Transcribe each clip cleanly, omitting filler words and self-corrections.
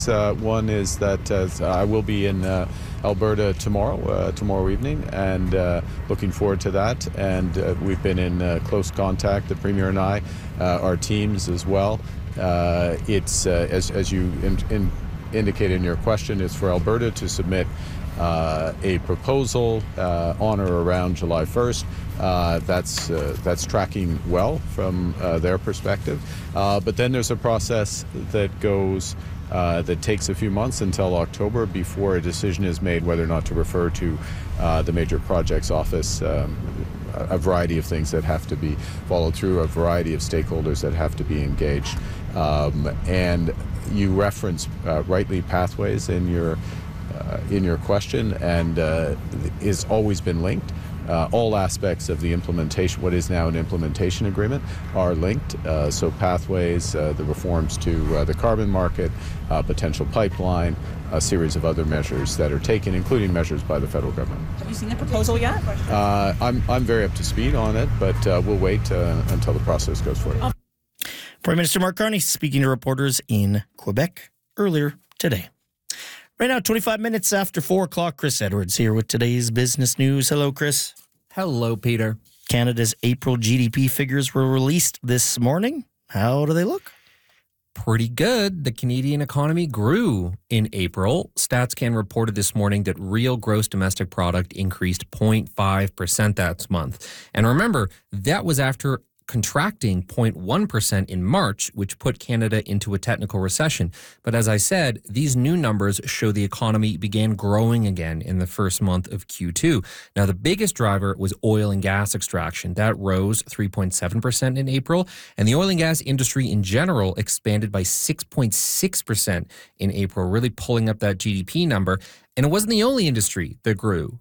One is that I will be in Alberta tomorrow evening, and looking forward to that. And we've been in close contact, the Premier and I, our teams as well. It's as you indicated in your question, is for Alberta to submit a proposal on or around July 1st. That's tracking well from their perspective. But then there's a process that goes that takes a few months until October before a decision is made whether or not to refer to the Major Projects Office. A variety of things that have to be followed through, a variety of stakeholders that have to be engaged. And you reference rightly pathways in your question, and is always been linked. All aspects of the implementation, what is now an implementation agreement, are linked. So pathways, the reforms to the carbon market, potential pipeline, a series of other measures that are taken, including measures by the federal government. Have you seen the proposal yet? I'm very up to speed on it, but we'll wait until the process goes forward. Prime Minister Mark Carney speaking to reporters in Quebec earlier today. Right now, 25 minutes after 4 o'clock, Chris Edwards here with today's business news. Hello, Chris. Hello, Peter. Canada's April GDP figures were released this morning. How do they look? Pretty good. The Canadian economy grew in April. StatsCan reported this morning that real gross domestic product increased 0.5% that month. And remember, that was after contracting 0.1% in March, which put Canada into a technical recession. But as I said, these new numbers show the economy began growing again in the first month of Q2. Now, the biggest driver was oil and gas extraction. That rose 3.7% in April, and the oil and gas industry in general expanded by 6.6% in April, really pulling up that GDP number. And it wasn't the only industry that grew.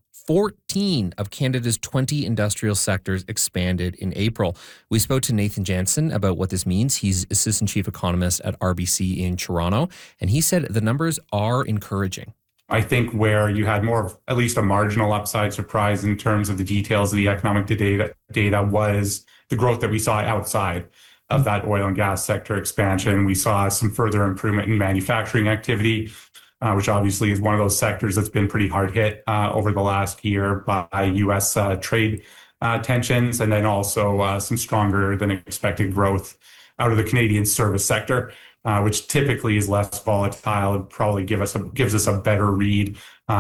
14 of Canada's 20 industrial sectors expanded in April. We spoke to Nathan Jansen about what this means. He's Assistant Chief Economist at RBC in Toronto, and he said the numbers are encouraging. I think where you had more of at least a marginal upside surprise in terms of the details of the economic data was the growth that we saw outside of that oil and gas sector expansion. We saw some further improvement in manufacturing activity, which obviously is one of those sectors that's been pretty hard hit over the last year by U.S. Trade tensions, and then also some stronger than expected growth out of the Canadian service sector, which typically is less volatile and probably gives us a better read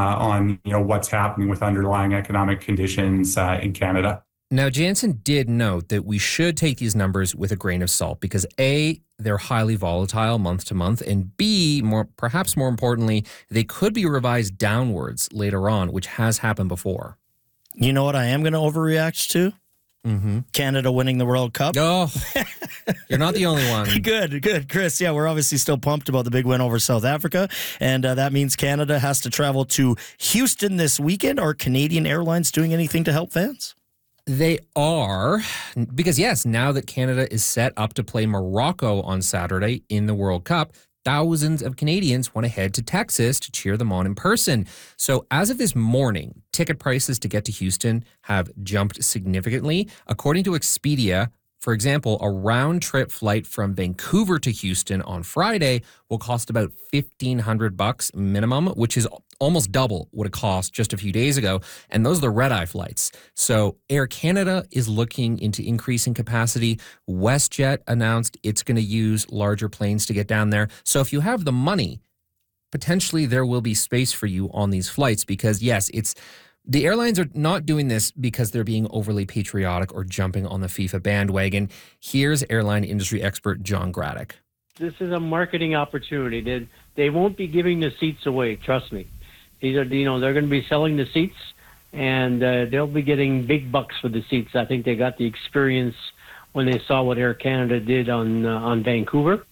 on what's happening with underlying economic conditions in Canada. Now, Jansen did note that we should take these numbers with a grain of salt because A, they're highly volatile month to month, and B, perhaps more importantly, they could be revised downwards later on, which has happened before. You know what I am going to overreact to? Canada winning the World Cup. Oh, you're not the only one. Good, Chris. Yeah, we're obviously still pumped about the big win over South Africa, and that means Canada has to travel to Houston this weekend. Are Canadian Airlines doing anything to help fans? They are, because yes, now that Canada is set up to play Morocco on Saturday in the World Cup, thousands of Canadians want to head to Texas to cheer them on in person. So as of this morning, ticket prices to get to Houston have jumped significantly. According to Expedia, for example, a round-trip flight from Vancouver to Houston on Friday will cost about $1,500 minimum, which is almost double what it cost just a few days ago. And those are the red-eye flights. So Air Canada is looking into increasing capacity. WestJet announced it's going to use larger planes to get down there. So if you have the money, potentially there will be space for you on these flights because, yes, the airlines are not doing this because they're being overly patriotic or jumping on the FIFA bandwagon. Here's airline industry expert John Graddick. This is a marketing opportunity. They won't be giving the seats away, trust me. These are, they're going to be selling the seats, and they'll be getting big bucks for the seats. I think they got the experience when they saw what Air Canada did on Vancouver.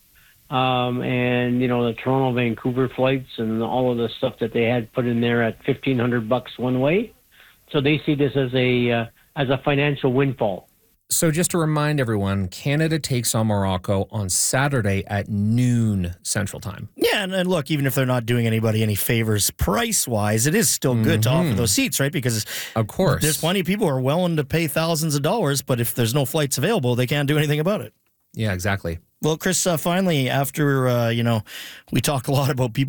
And the Toronto-Vancouver flights and all of the stuff that they had put in there at $1,500 one way. So they see this as a financial windfall. So just to remind everyone, Canada takes on Morocco on Saturday at noon Central Time. Yeah, and look, even if they're not doing anybody any favors price-wise, it is still good to offer those seats, right? Because of course, there's plenty of people who are willing to pay thousands of dollars, but if there's no flights available, they can't do anything about it. Yeah, exactly. Well, Chris, finally, after, we talk a lot about people